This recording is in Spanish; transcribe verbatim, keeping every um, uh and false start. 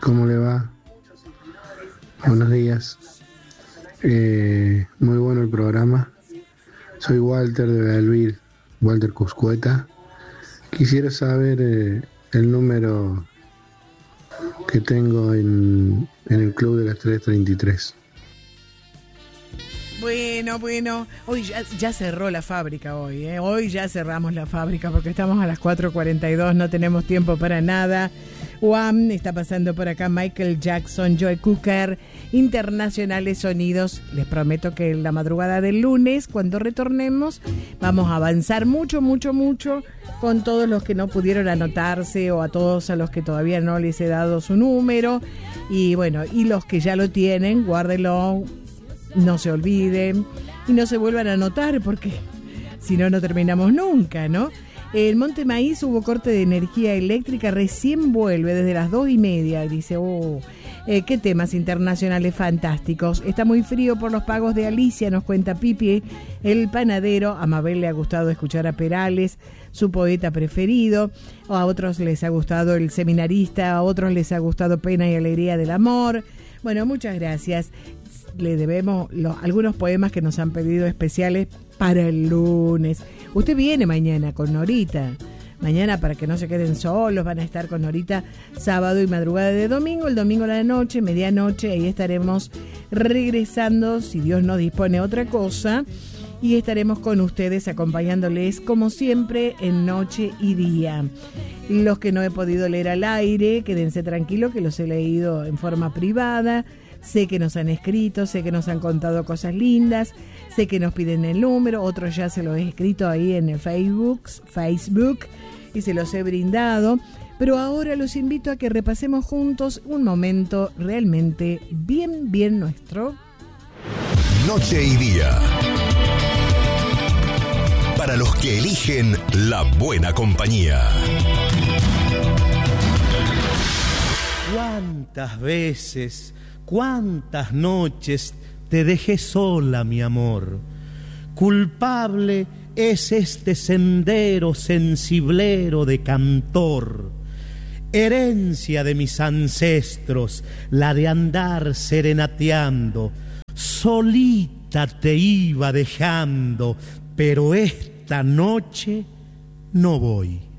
¿Cómo le va? Buenos días. Eh, muy bueno el programa. Soy Walter de Belville, Walter Cuscueta. Quisiera saber eh, el número que tengo en, en el club de las tres treinta y tres. Bueno, bueno, hoy ya, ya cerró la fábrica hoy, ¿eh? Hoy ya cerramos la fábrica porque estamos a las cuatro cuarenta y dos, no tenemos tiempo para nada. Juan está pasando por acá, Michael Jackson, Joe Cooker, Internacionales Sonidos. Les prometo que en la madrugada del lunes, cuando retornemos, vamos a avanzar mucho, mucho, mucho con todos los que no pudieron anotarse o a todos a los que todavía no les he dado su número. Y bueno, y los que ya lo tienen, guárdenlo. No se olviden y no se vuelvan a anotar porque si no, no terminamos nunca, ¿no? En Monte Maíz hubo corte de energía eléctrica, recién vuelve desde las dos y media. Dice, oh, eh, qué temas internacionales fantásticos. Está muy frío por los pagos de Alicia, nos cuenta Pipi, el panadero. A Mabel le ha gustado escuchar a Perales, su poeta preferido. A otros les ha gustado el seminarista, a otros les ha gustado Pena y Alegría del Amor. Bueno, muchas gracias. Le debemos los, algunos poemas que nos han pedido especiales para el lunes. Usted viene mañana con Norita. Mañana, para que no se queden solos, van a estar con Norita sábado y madrugada de domingo. El domingo a la noche, medianoche, ahí estaremos regresando, si Dios nos dispone otra cosa. Y estaremos con ustedes acompañándoles, como siempre, en noche y día. Los que no he podido leer al aire, quédense tranquilos que los he leído en forma privada. Sé que nos han escrito, sé que nos han contado cosas lindas, sé que nos piden el número, otros ya se los he escrito ahí en el Facebook, Facebook y se los he brindado. Pero ahora los invito a que repasemos juntos un momento realmente bien, bien nuestro. Noche y día. Para los que eligen la buena compañía. ¿Cuántas veces... cuántas noches te dejé sola, mi amor? Culpable es este sendero sensiblero de cantor, herencia de mis ancestros, la de andar serenateando. Solita te iba dejando, pero esta noche no voy.